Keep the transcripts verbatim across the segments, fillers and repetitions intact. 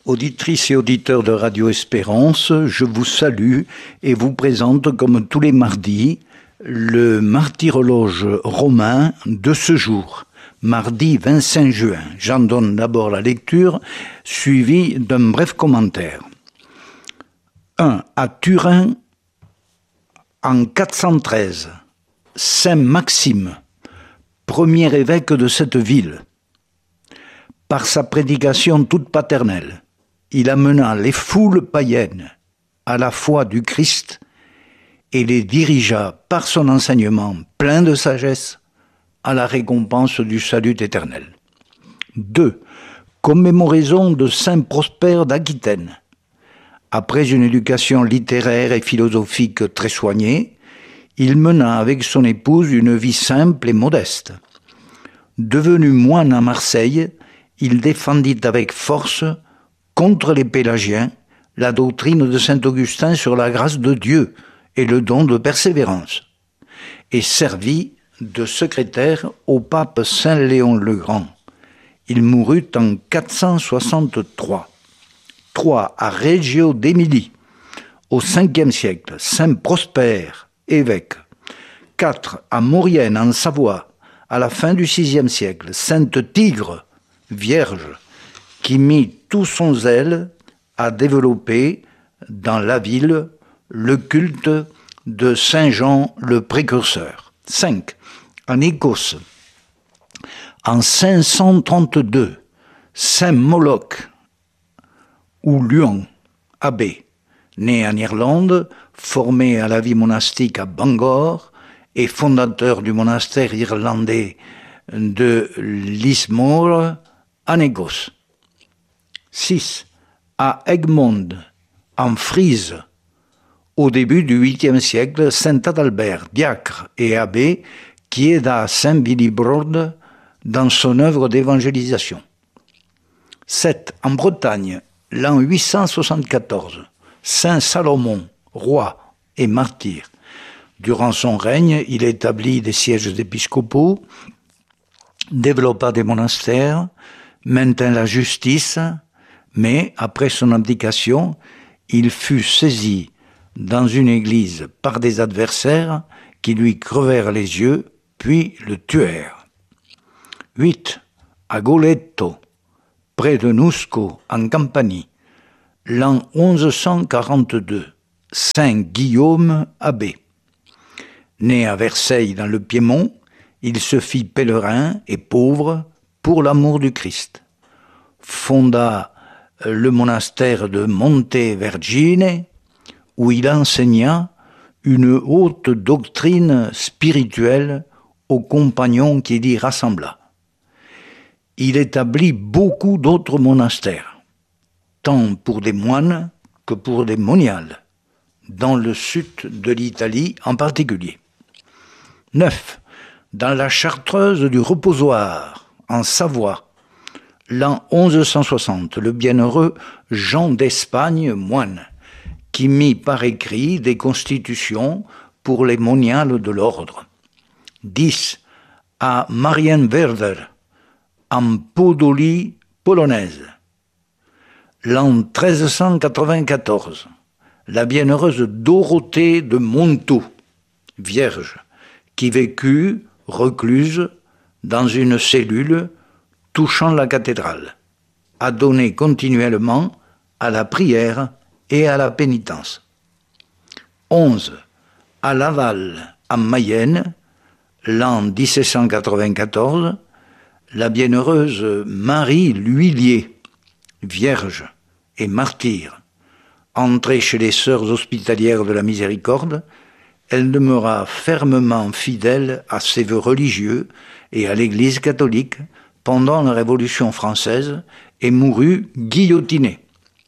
Auditrices et auditeurs de Radio Espérance, je vous salue et vous présente comme tous les mardis le martyrologe romain de ce jour, mardi vingt-cinq juin. J'en donne d'abord la lecture, suivie d'un bref commentaire. un. À Turin, en quatre cent treize, Saint Maxime, premier évêque de cette ville, par sa prédication toute paternelle, il amena les foules païennes à la foi du Christ et les dirigea par son enseignement plein de sagesse à la récompense du salut éternel. deux. Commémoraison de Saint Prosper d'Aquitaine. Après une éducation littéraire et philosophique très soignée, il mena avec son épouse une vie simple et modeste. Devenu moine à Marseille, il défendit avec force, contre les Pélagiens, la doctrine de saint Augustin sur la grâce de Dieu et le don de persévérance, et servit de secrétaire au pape Saint Léon le Grand. Il mourut en quatre cent soixante-trois. trois. À Reggio d'Émilie, au cinquième siècle, Saint Prosper, évêque. quatre. À Maurienne, en Savoie, à la fin du sixième siècle, Sainte Tigre, vierge, qui mit tout son zèle à développer dans la ville le culte de Saint Jean le Précurseur. cinq. En Écosse, en cinq cent trente-deux, Saint Moloch, ou Luan, abbé, né en Irlande, formé à la vie monastique à Bangor et fondateur du monastère irlandais de Lismore, en Écosse. six. À Egmond, en Frise, au début du huitième siècle, saint Adalbert, diacre et abbé, qui aida saint Willibrord dans son œuvre d'évangélisation. sept. En Bretagne, l'an huit cent soixante-quatorze, saint Salomon, roi et martyr. Durant son règne, il établit des sièges épiscopaux, développa des monastères, maintint la justice, mais après son abdication, il fut saisi dans une église par des adversaires qui lui crevèrent les yeux, puis le tuèrent. huit. À Goletto, près de Nusco, en Campanie, l'an onze cent quarante-deux, saint Guillaume, abbé. Né à Versailles dans le Piémont, il se fit pèlerin et pauvre pour l'amour du Christ. Fonda le monastère de Monte Vergine, où il enseigna une haute doctrine spirituelle aux compagnons qu'il y rassembla. Il établit beaucoup d'autres monastères, tant pour des moines que pour des moniales, dans le sud de l'Italie en particulier. neuf. Dans la Chartreuse du Reposoir, en Savoie, l'an onze cent soixante, le bienheureux Jean d'Espagne, moine, qui mit par écrit des constitutions pour les moniales de l'ordre. dix. À Marienwerder, en Podolie polonaise, l'an treize cent quatre-vingt-quatorze, la bienheureuse Dorothée de Montaut, vierge, qui vécut recluse dans une cellule touchant la cathédrale, adonnée continuellement à la prière et à la pénitence. onze. À Laval, en Mayenne, l'an dix-sept cent quatre-vingt-quatorze, la bienheureuse Marie L'Huillier, vierge et martyre, entrée chez les sœurs hospitalières de la Miséricorde, elle demeura fermement fidèle à ses vœux religieux et à l'Église catholique pendant la Révolution française et mourut guillotinée.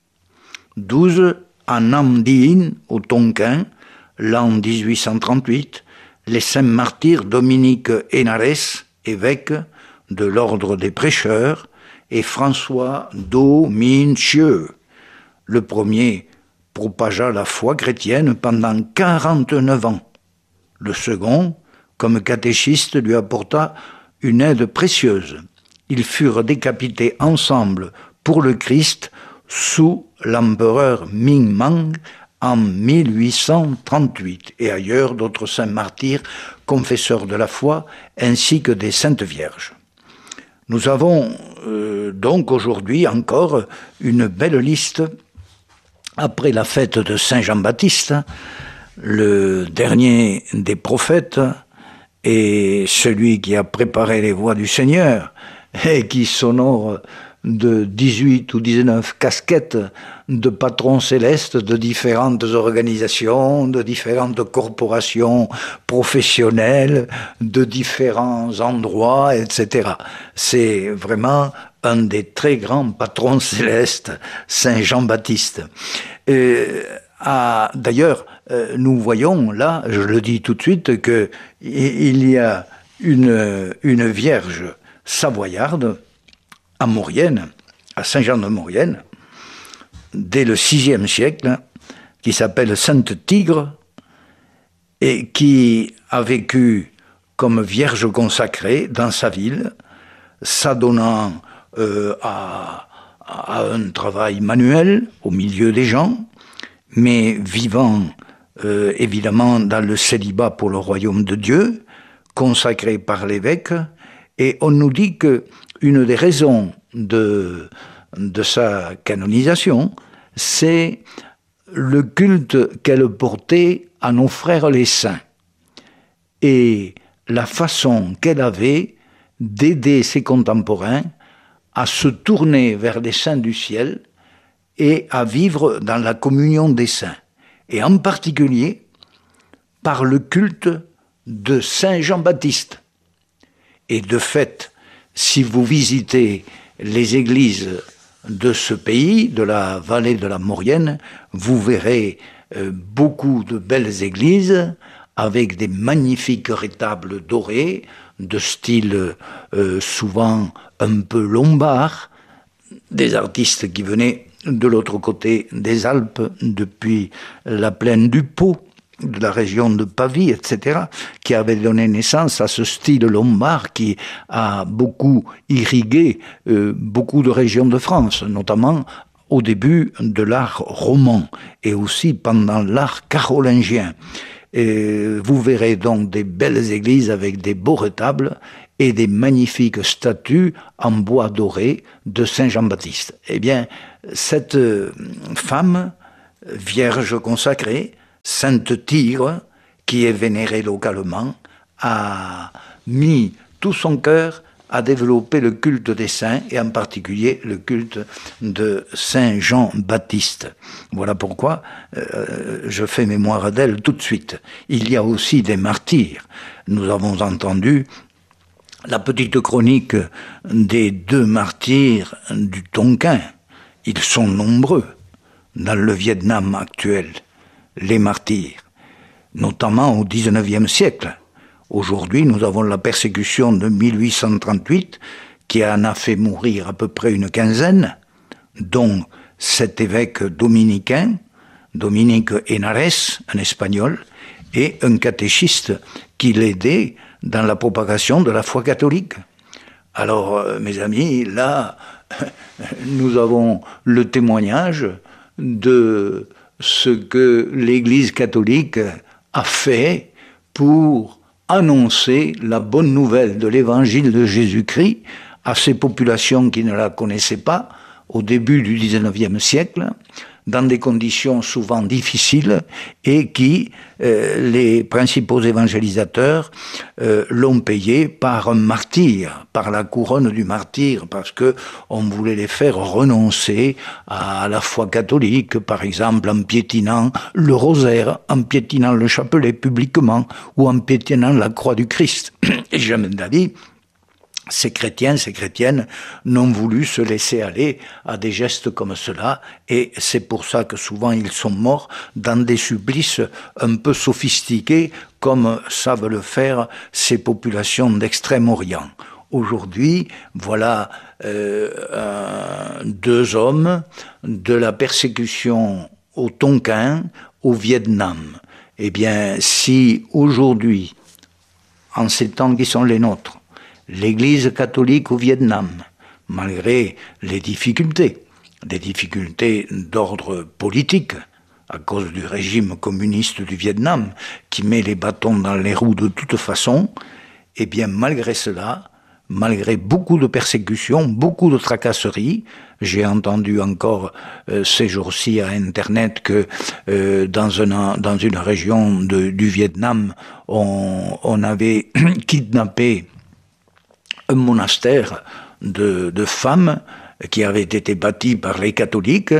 douze. À Namdien, au Tonkin, l'an dix-huit cent trente-huit, les saints martyrs Dominique Hénarès, évêque de l'ordre des prêcheurs, et François Dominieux. Le premier propagea la foi chrétienne pendant quarante-neuf ans. Le second, comme catéchiste, lui apporta une aide précieuse. Ils furent décapités ensemble pour le Christ sous l'empereur Ming Mang en mille huit cent trente-huit, et ailleurs d'autres saints martyrs, confesseurs de la foi, ainsi que des saintes vierges. Nous avons euh, donc aujourd'hui encore une belle liste, après la fête de Saint Jean-Baptiste, le dernier des prophètes, et celui qui a préparé les voies du Seigneur, et qui s'honore de dix-huit ou dix-neuf casquettes de patrons célestes de différentes organisations, de différentes corporations professionnelles, de différents endroits, et cetera. C'est vraiment un des très grands patrons célestes, Saint Jean-Baptiste. D'ailleurs, nous voyons là, je le dis tout de suite, qu'il y a une, une vierge savoyarde, à Maurienne, à Saint-Jean-de-Maurienne, dès le sixième siècle, qui s'appelle Sainte Tigre, et qui a vécu comme vierge consacrée dans sa ville, s'adonnant euh, à, à un travail manuel au milieu des gens, mais vivant euh, évidemment dans le célibat pour le royaume de Dieu, consacrée par l'évêque, et on nous dit que une des raisons de, de sa canonisation, c'est le culte qu'elle portait à nos frères les saints et la façon qu'elle avait d'aider ses contemporains à se tourner vers les saints du ciel et à vivre dans la communion des saints, et en particulier par le culte de Saint Jean-Baptiste. Et de fait, si vous visitez les églises de ce pays, de la vallée de la Maurienne, vous verrez euh, beaucoup de belles églises avec des magnifiques rétables dorés, de style euh, souvent un peu lombard, des artistes qui venaient de l'autre côté des Alpes, depuis la plaine du Pô, de la région de Pavie, et cetera, qui avait donné naissance à ce style lombard qui a beaucoup irrigué euh, beaucoup de régions de France, notamment au début de l'art roman et aussi pendant l'art carolingien. Et vous verrez donc des belles églises avec des beaux retables et des magnifiques statues en bois doré de Saint Jean-Baptiste. Eh bien, cette femme, vierge consacrée, Sainte Tigre, qui est vénérée localement, a mis tout son cœur à développer le culte des saints, et en particulier le culte de Saint Jean-Baptiste. Voilà pourquoi euh, je fais mémoire d'elle tout de suite. Il y a aussi des martyrs. Nous avons entendu la petite chronique des deux martyrs du Tonkin. Ils sont nombreux dans le Vietnam actuel, les martyrs, notamment au dix-neuvième siècle. Aujourd'hui, nous avons la persécution de mille huit cent trente-huit qui en a fait mourir à peu près une quinzaine, dont cet évêque dominicain, Dominique Henares, un espagnol, et un catéchiste qui l'aidait dans la propagation de la foi catholique. Alors, mes amis, là, nous avons le témoignage de ce que l'Église catholique a fait pour annoncer la bonne nouvelle de l'évangile de Jésus-Christ à ces populations qui ne la connaissaient pas au début du dix-neuvième siècle, dans des conditions souvent difficiles, et qui, euh, les principaux évangélisateurs, euh, l'ont payé par un martyr, par la couronne du martyr, parce que on voulait les faire renoncer à la foi catholique, par exemple en piétinant le rosaire, en piétinant le chapelet publiquement, ou en piétinant la croix du Christ. Et jamais d'avis, ces chrétiens, ces chrétiennes n'ont voulu se laisser aller à des gestes comme cela, et c'est pour ça que souvent ils sont morts dans des supplices un peu sophistiqués, comme savent le faire ces populations d'Extrême-Orient. Aujourd'hui, voilà euh, euh, deux hommes de la persécution au Tonkin, au Vietnam. Eh bien, si aujourd'hui, en ces temps qui sont les nôtres, l'Église catholique au Vietnam, malgré les difficultés, des difficultés d'ordre politique, à cause du régime communiste du Vietnam, qui met les bâtons dans les roues de toute façon, et bien malgré cela, malgré beaucoup de persécutions, beaucoup de tracasseries, j'ai entendu encore euh, ces jours-ci à Internet que euh, dans, un, dans une région de, du Vietnam, on, on avait kidnappé un monastère de, de femmes qui avait été bâti par les catholiques,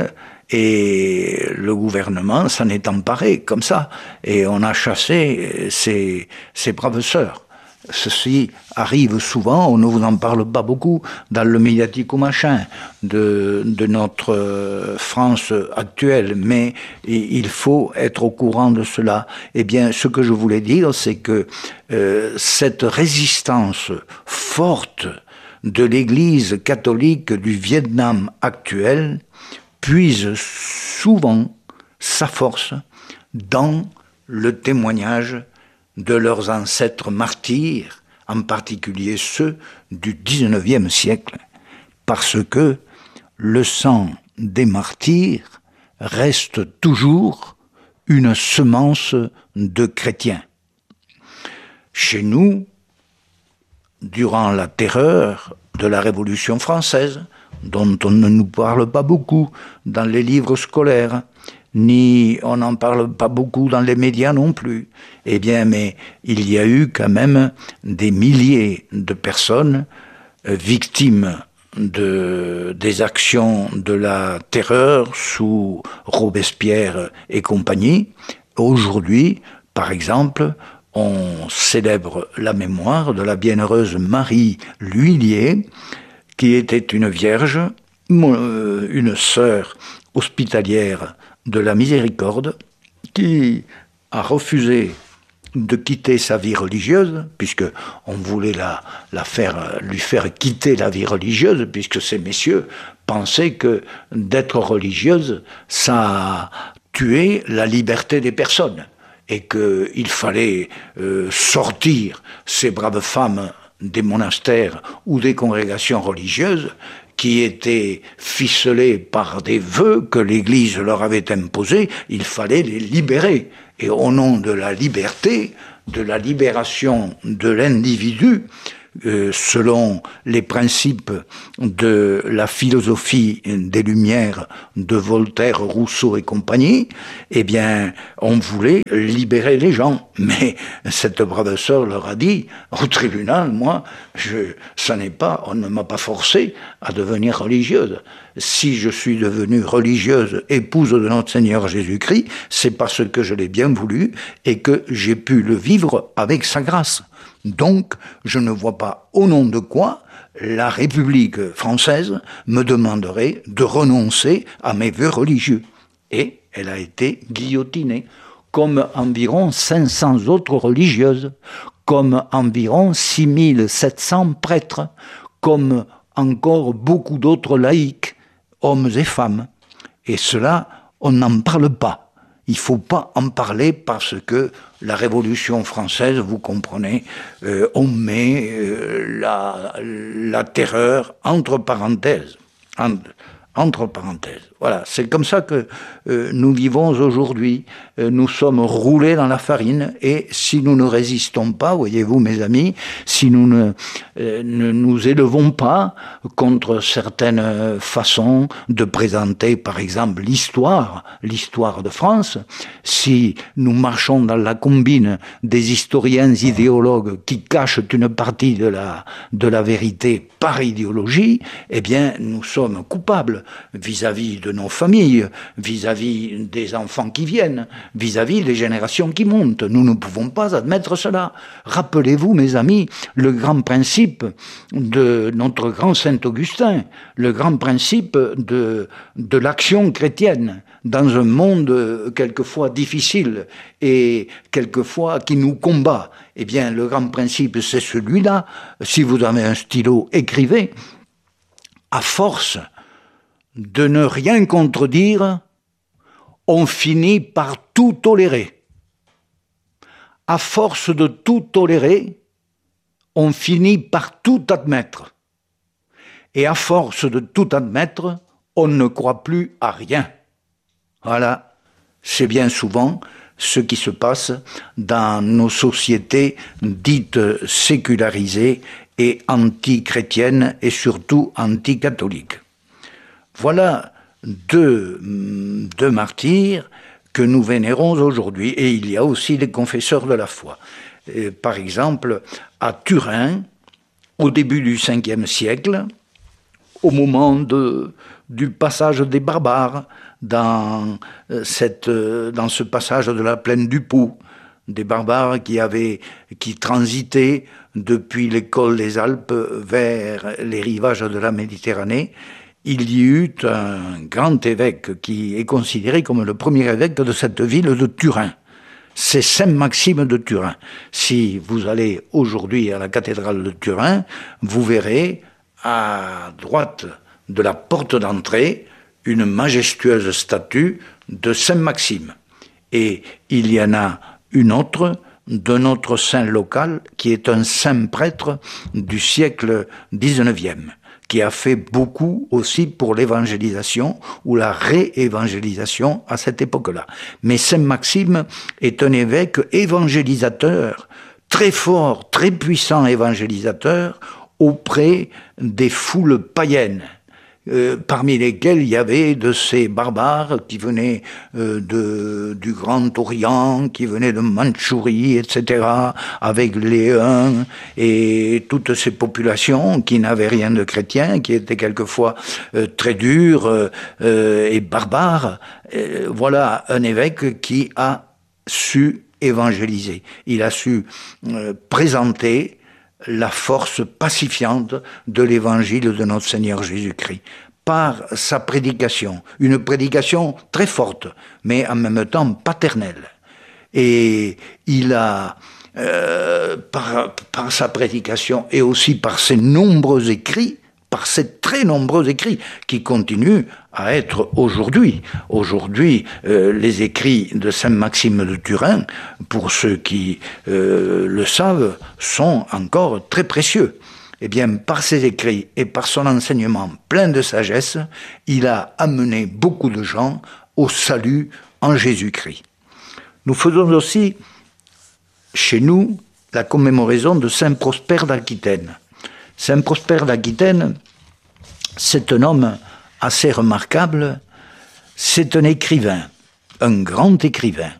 et le gouvernement s'en est emparé comme ça, et on a chassé ces, ces braves sœurs. Ceci arrive souvent, on ne vous en parle pas beaucoup dans le médiatico-machin de, de notre France actuelle, mais il faut être au courant de cela. Eh bien, ce que je voulais dire, c'est que euh, cette résistance forte de l'Église catholique du Vietnam actuel puise souvent sa force dans le témoignage de leurs ancêtres martyrs, en particulier ceux du dix-neuvième siècle, parce que le sang des martyrs reste toujours une semence de chrétiens. Chez nous, durant la terreur de la Révolution française, dont on ne nous parle pas beaucoup dans les livres scolaires, ni on n'en parle pas beaucoup dans les médias non plus. Eh bien, mais il y a eu quand même des milliers de personnes euh, victimes de, des actions de la terreur sous Robespierre et compagnie. Aujourd'hui, par exemple, on célèbre la mémoire de la bienheureuse Marie L'Huillier, qui était une vierge, une sœur hospitalière de la Miséricorde, qui a refusé de quitter sa vie religieuse, puisque on voulait la, la faire, lui faire quitter la vie religieuse, puisque ces messieurs pensaient que d'être religieuse, ça tuait la liberté des personnes, et qu'il fallait euh, sortir ces braves femmes des monastères ou des congrégations religieuses qui étaient ficelées par des vœux que l'Église leur avait imposés, il fallait les libérer. Et au nom de la liberté, de la libération de l'individu, euh, selon les principes de la philosophie des Lumières de Voltaire, Rousseau et compagnie, eh bien, on voulait libérer les gens. Mais cette brave sœur leur a dit, au tribunal, moi, je, ça n'est pas, on ne m'a pas forcé à devenir religieuse. Si je suis devenue religieuse, épouse de notre Seigneur Jésus-Christ, c'est parce que je l'ai bien voulu et que j'ai pu le vivre avec sa grâce. Donc, je ne vois pas au nom de quoi la République française me demanderait de renoncer à mes vœux religieux. Et elle a été guillotinée, comme environ cinq cents autres religieuses, comme environ six mille sept cents prêtres, comme encore beaucoup d'autres laïcs, hommes et femmes. Et cela, on n'en parle pas. Il ne faut pas en parler parce que la Révolution française, vous comprenez, euh, on met euh, la, la terreur entre parenthèses. Entre, entre parenthèses. Voilà, c'est comme ça que euh, nous vivons aujourd'hui. Euh, nous sommes roulés dans la farine et si nous ne résistons pas, voyez-vous mes amis, si nous ne, euh, ne nous élevons pas contre certaines façons de présenter, par exemple, l'histoire, l'histoire de France, si nous marchons dans la combine des historiens idéologues qui cachent une partie de la, de la vérité par idéologie, eh bien, nous sommes coupables vis-à-vis de nos familles, vis-à-vis des enfants qui viennent, vis-à-vis des générations qui montent. Nous ne pouvons pas admettre cela. Rappelez-vous, mes amis, le grand principe de notre grand Saint-Augustin, le grand principe de, de l'action chrétienne dans un monde quelquefois difficile et quelquefois qui nous combat. Eh bien, le grand principe, c'est celui-là. Si vous avez un stylo, écrivez. À force de ne rien contredire, on finit par tout tolérer. À force de tout tolérer, on finit par tout admettre. Et à force de tout admettre, on ne croit plus à rien. Voilà, c'est bien souvent ce qui se passe dans nos sociétés dites sécularisées et anti-chrétiennes et surtout anti-catholiques. Voilà deux, deux martyrs que nous vénérons aujourd'hui. Et il y a aussi les confesseurs de la foi. Et par exemple, à Turin, au début du cinquième siècle, au moment de, du passage des barbares, dans, cette, dans ce passage de la plaine du Pô, des barbares qui, avaient, qui transitaient depuis les cols des Alpes vers les rivages de la Méditerranée, il y eut un grand évêque qui est considéré comme le premier évêque de cette ville de Turin. C'est Saint Maxime de Turin. Si vous allez aujourd'hui à la cathédrale de Turin, vous verrez à droite de la porte d'entrée une majestueuse statue de Saint Maxime. Et il y en a une autre d'un autre saint local qui est un saint prêtre du siècle dix-neuvième, qui a fait beaucoup aussi pour l'évangélisation ou la réévangélisation à cette époque-là. Mais Saint Maxime est un évêque évangélisateur, très fort, très puissant évangélisateur auprès des foules païennes. Euh, parmi lesquels il y avait de ces barbares qui venaient euh, de, du Grand Orient, qui venaient de Mandchourie, et cetera, avec les Huns et toutes ces populations qui n'avaient rien de chrétien, qui étaient quelquefois euh, très dures euh, et barbares. Euh, voilà un évêque qui a su évangéliser. Il a su euh, présenter la force pacifiante de l'évangile de notre Seigneur Jésus-Christ, par sa prédication, une prédication très forte, mais en même temps paternelle. Et il a, euh, par, par sa prédication et aussi par ses nombreux écrits, par ses très nombreux écrits qui continuent à être aujourd'hui. Aujourd'hui, euh, les écrits de Saint Maxime de Turin, pour ceux qui euh, le savent, sont encore très précieux. Eh bien, par ses écrits et par son enseignement plein de sagesse, il a amené beaucoup de gens au salut en Jésus-Christ. Nous faisons aussi, chez nous, la commémoration de Saint Prosper d'Aquitaine. Saint Prosper d'Aquitaine, c'est un homme assez remarquable, c'est un écrivain, un grand écrivain.